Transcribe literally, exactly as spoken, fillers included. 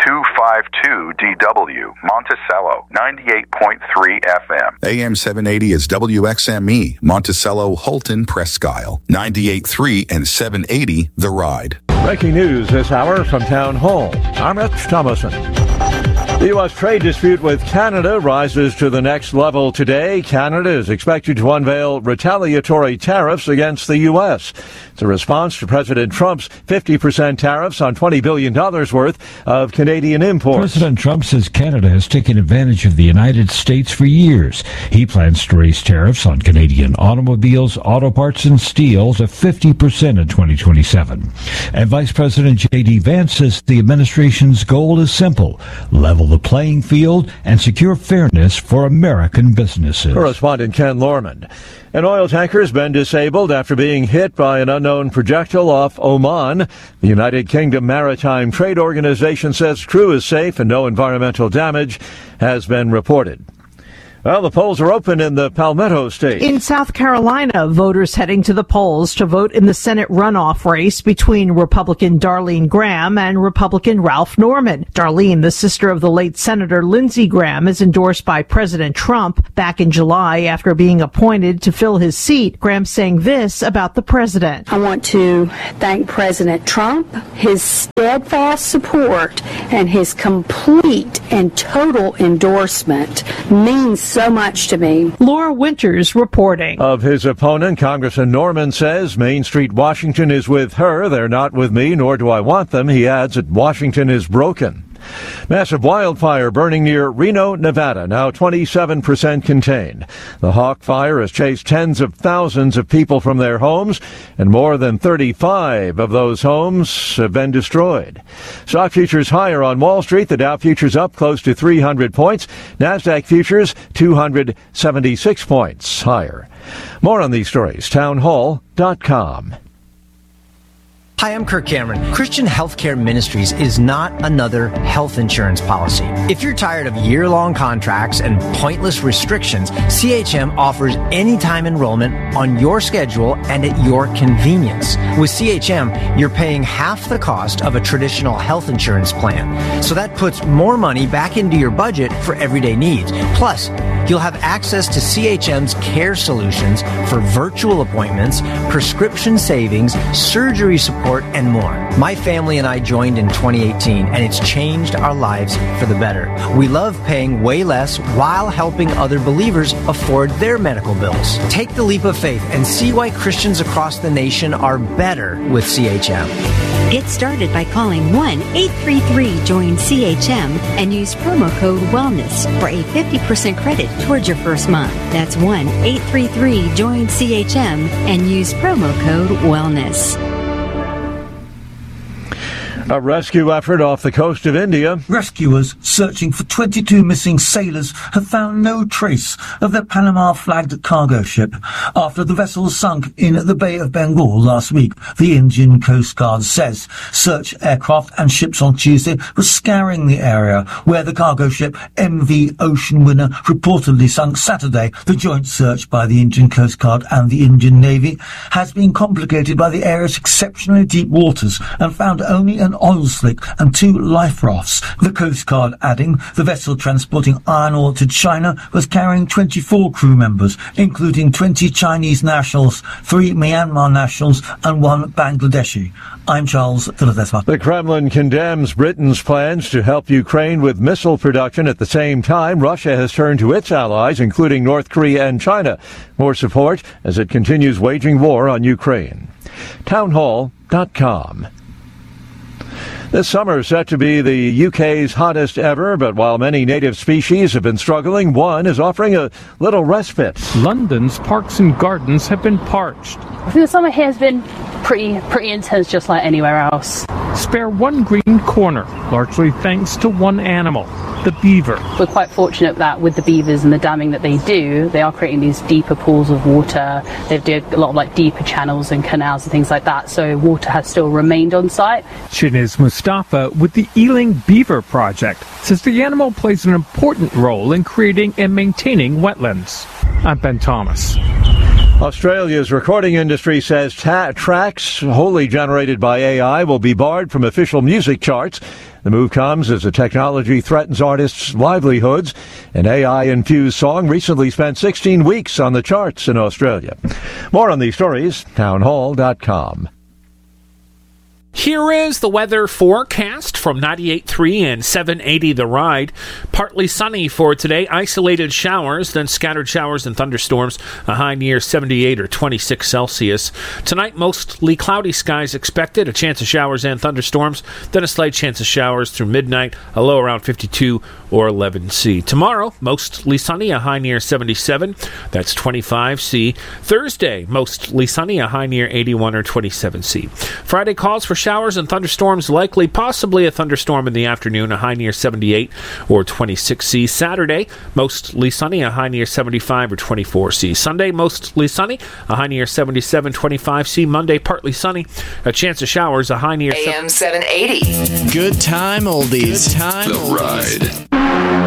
two five two D W, Monticello, ninety-eight point three F M. A M seven eighty is W X M E, Monticello, Holton, Presque Isle, ninety-eight point three and seven eighty The Ride. Breaking news this hour from Town Hall. I'm Rich Thomason. The U S trade dispute with Canada rises to the next level today. Canada is expected to unveil retaliatory tariffs against the U S. It's a response to President Trump's fifty percent tariffs on twenty billion dollars worth of Canadian imports. President Trump says Canada has taken advantage of the United States for years. He plans to raise tariffs on Canadian automobiles, auto parts, and steel to fifty percent in twenty twenty-seven. And Vice President J D Vance says the administration's goal is simple: level the playing field and secure fairness for American businesses. Correspondent Ken Lorman. An oil tanker has been disabled after being hit by an unknown projectile off Oman. The United Kingdom Maritime Trade Organization says crew is safe and no environmental damage has been reported. Well, the polls are open in the Palmetto State. In South Carolina, voters heading to the polls to vote in the Senate runoff race between Republican Darlene Graham and Republican Ralph Norman. Darlene, the sister of the late Senator Lindsey Graham, is endorsed by President Trump. Back in July, after being appointed to fill his seat, Graham saying this about the president. I want to thank President Trump. His steadfast support and his complete and total endorsement means so much to me. Laura Winters reporting. Of his opponent, Congressman Norman says Main Street Washington is with her. They're not with me, nor do I want them. He adds that Washington is broken. Massive wildfire burning near Reno, Nevada, now twenty-seven percent contained. The Hawk Fire has chased tens of thousands of people from their homes, and more than thirty-five of those homes have been destroyed. Stock futures higher on Wall Street. The Dow futures up close to three hundred points. NASDAQ futures two hundred seventy-six points higher. More on these stories, town hall dot com. Hi, I'm Kirk Cameron. Christian Healthcare Ministries is not another health insurance policy. If you're tired of year-long contracts and pointless restrictions, C H M offers anytime enrollment on your schedule and at your convenience. With C H M, you're paying half the cost of a traditional health insurance plan. So that puts more money back into your budget for everyday needs. Plus, you'll have access to C H M's care solutions for virtual appointments, prescription savings, surgery support, and more. My family and I joined in twenty eighteen, and it's changed our lives for the better. We love paying way less while helping other believers afford their medical bills. Take the leap of faith and see why Christians across the nation are better with C H M. Get started by calling one eight three three join C H M and use promo code WELLNESS for a fifty percent credit towards your first month. That's one eight three three join C H M and use promo code WELLNESS. A rescue effort off the coast of India. Rescuers searching for twenty-two missing sailors have found no trace of their Panama-flagged cargo ship after the vessel sunk in the Bay of Bengal last week, the Indian Coast Guard says. Search aircraft and ships on Tuesday were scouring the area where the cargo ship M V Ocean Winner reportedly sunk Saturday. The joint search by the Indian Coast Guard and the Indian Navy has been complicated by the area's exceptionally deep waters and found only an oil slick and two life rafts. The Coast Guard adding the vessel transporting iron ore to China was carrying twenty-four crew members, including twenty Chinese nationals, three Myanmar nationals and one Bangladeshi. I'm Charles Philadelphia. The Kremlin condemns Britain's plans to help Ukraine with missile production. At the same time, Russia has turned to its allies, including North Korea and China, more support as it continues waging war on Ukraine. town hall dot com. This summer is set to be the U K's hottest ever, but while many native species have been struggling, one is offering a little respite. London's parks and gardens have been parched. I think the summer here has been pretty pretty intense, just like anywhere else. Spare one green corner, largely thanks to one animal, the beaver. We're quite fortunate that with the beavers and the damming that they do, they are creating these deeper pools of water. They do a lot of like deeper channels and canals and things like that, so water has still remained on site. Shiniz Mustafa with the Ealing Beaver Project says the animal plays an important role in creating and maintaining wetlands. I'm Ben Thomas. Australia's recording industry says ta- tracks wholly generated by A I will be barred from official music charts. The move comes as the technology threatens artists' livelihoods. An A I-infused song recently spent sixteen weeks on the charts in Australia. More on these stories, townhall dot com. Here is the weather forecast from ninety-eight point three and seven eighty The Ride. Partly sunny for today. Isolated showers, then scattered showers and thunderstorms. A high near seventy-eight or twenty-six Celsius. Tonight, mostly cloudy skies expected. A chance of showers and thunderstorms. Then a slight chance of showers through midnight. A low around fifty-two or eleven C. Tomorrow, mostly sunny. A high near seventy-seven. That's twenty-five C. Thursday, mostly sunny. A high near eighty-one or twenty-seven C. Friday calls for showers and thunderstorms likely, possibly a thunderstorm in the afternoon, a high near seventy-eight or twenty-six C. Saturday, mostly sunny, a high near seventy-five or twenty-four C. Sunday, mostly sunny, a high near seventy-seven, twenty-five C. Monday, partly sunny, a chance of showers, a high near A M seven eighty. Good time oldies. Good time The Ride.